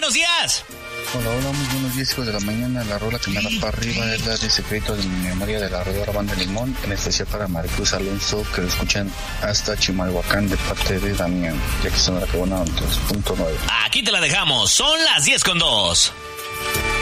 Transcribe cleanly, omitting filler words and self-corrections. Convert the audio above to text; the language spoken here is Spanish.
buenos días. Hola, muy buenos días, hijos de la mañana. La rola que me da para arriba es la de Secreto de mi memoria de la Arrolladora Banda Limón, en especial para Maricruz Alonso, que lo escuchan hasta Chimalhuacán de parte de Damián, ya que son la que van a 2.9. Aquí te la dejamos, son las 10:02.